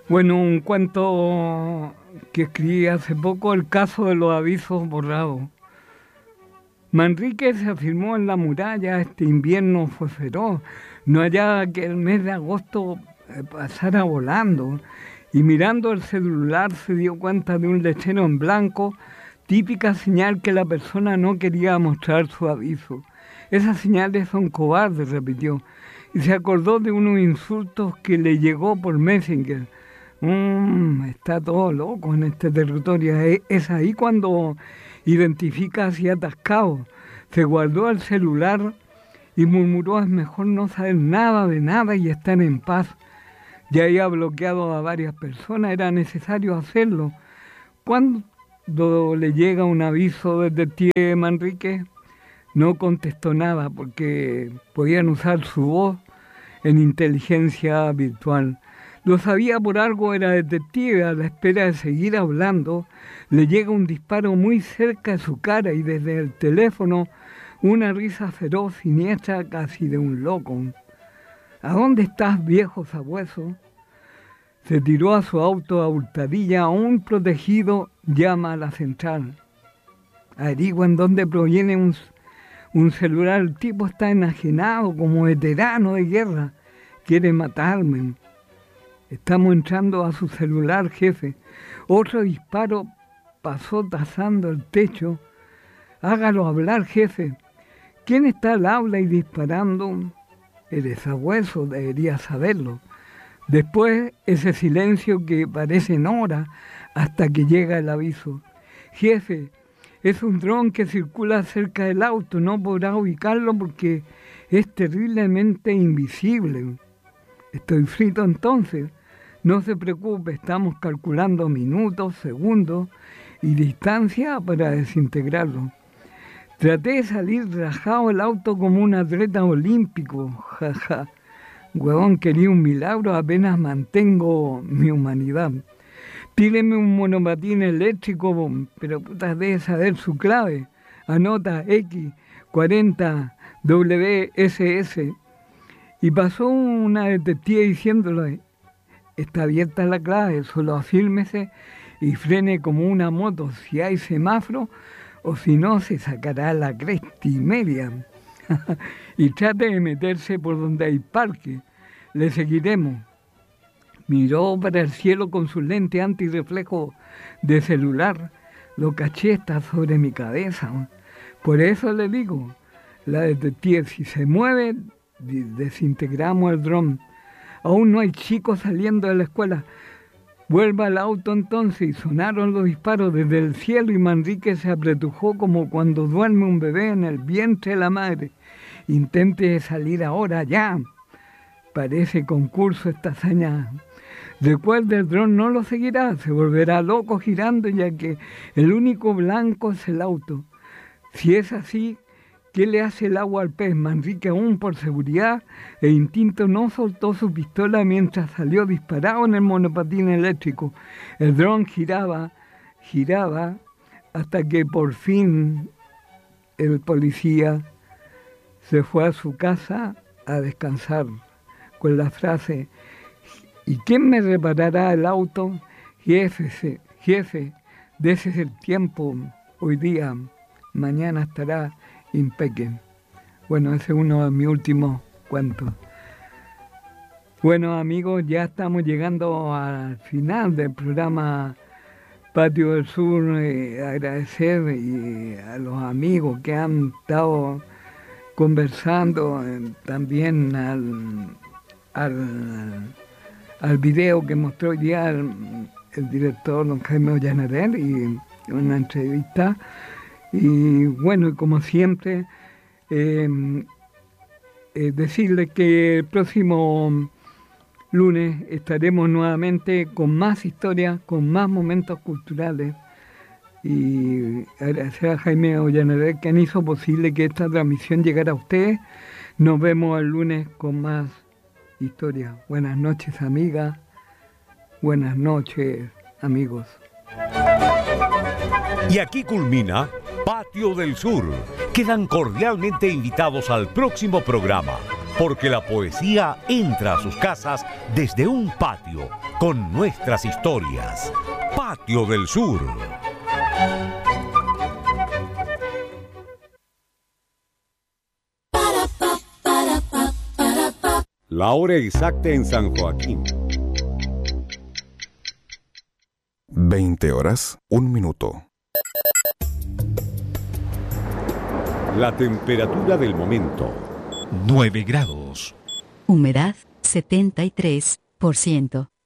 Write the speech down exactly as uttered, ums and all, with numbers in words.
Bueno, un cuento que escribí hace poco, el caso de los avisos borrados. Manrique se afirmó en la muralla, este invierno fue feroz, no hallaba que el mes de agosto pasara volando, y mirando el celular se dio cuenta de un letrero en blanco, típica señal que la persona no quería mostrar su aviso. Esas señales son cobardes, repitió, y se acordó de unos insultos que le llegó por Messenger. Mm, está todo loco en este territorio. Es ahí cuando identifica así atascado. Se guardó el celular y murmuró: es mejor no saber nada de nada y estar en paz. Ya había bloqueado a varias personas, era necesario hacerlo. Cuando le llega un aviso desde Detective Manrique, no contestó nada porque podían usar su voz en inteligencia virtual. Lo sabía por algo, era detective. A la espera de seguir hablando, le llega un disparo muy cerca de su cara y desde el teléfono una risa feroz, siniestra, casi de un loco. ¿A dónde estás, viejo sabueso? Se tiró a su auto a hurtadilla, aún protegido, llama a la central. Averigua en dónde proviene un, un celular. El tipo está enajenado como veterano de guerra. Quiere matarme. Estamos entrando a su celular, jefe. Otro disparo pasó trazando el techo. Hágalo hablar, jefe. ¿Quién está al habla y disparando? El sabueso debería saberlo. Después, ese silencio que parecen horas hasta que llega el aviso. Jefe, es un dron que circula cerca del auto. No podrá ubicarlo porque es terriblemente invisible. Estoy frito entonces. No se preocupe, estamos calculando minutos, segundos y distancia para desintegrarlo. Traté de salir rajado el auto como un atleta olímpico, jaja. Huevón, quería un milagro, apenas mantengo mi humanidad. Tíreme un monopatín eléctrico, pero puta, debe saber su clave. Anota X cuarenta W S S. Y pasó una detective diciéndole: está abierta la clave, solo afírmese y frene como una moto si hay semáforo, o si no se sacará la cresta y media. Y trate de meterse por donde hay parque, le seguiremos. Miró para el cielo con su lente antirreflejo de celular. Lo caché, está sobre mi cabeza. Por eso le digo, la detective, si se mueve, desintegramos el dron. Aún no hay chicos saliendo de la escuela. Vuelva al auto entonces. Y sonaron los disparos desde el cielo y Manrique se apretujó como cuando duerme un bebé en el vientre de la madre. Intente salir ahora, ya. Parece concurso esta hazaña. Recuerde, el dron no lo seguirá, se volverá loco girando, ya que el único blanco es el auto. Si es así, ¿qué le hace el agua al pez? Manrique, aún por seguridad e instinto, no soltó su pistola mientras salió disparado en el monopatín eléctrico. El dron giraba, giraba, hasta que por fin el policía se fue a su casa a descansar con la frase: ¿y quién me reparará el auto? Jefe, jefe, dese el tiempo hoy día, mañana estará impecable. Bueno, ese es uno de mis últimos cuentos. Bueno, amigos, ya estamos llegando al final del programa Patio del Sur. Eh, agradecer y a los amigos que han estado conversando, eh, también al, al, al video que mostró hoy día el, el director don Jaime Ollanerel y una entrevista. Y bueno, como siempre, eh, eh, decirles que el próximo lunes estaremos nuevamente con más historias, con más momentos culturales. Y agradecer a Jaime Ollanerel, quien hizo posible que esta transmisión llegara a ustedes. Nos vemos el lunes con más historias. Buenas noches, amigas. Buenas noches, amigos. Y aquí culmina Patio del Sur. Quedan cordialmente invitados al próximo programa. porque la poesía entra a sus casas desde un patio con nuestras historias. Patio del Sur. La hora exacta en San Joaquín. veinte horas, un minuto. La temperatura del momento. nueve grados. Humedad, setenta y tres por ciento.